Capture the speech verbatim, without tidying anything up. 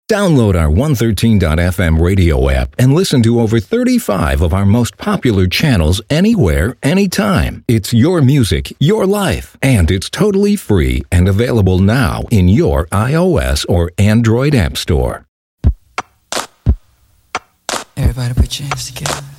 Download our one thirteen dot f m radio app and listen to over thirty-five of our most popular channels anywhere, anytime. It's your music, your life, and it's totally free and available now in your iOS or Android app store. Everybody put your hands together.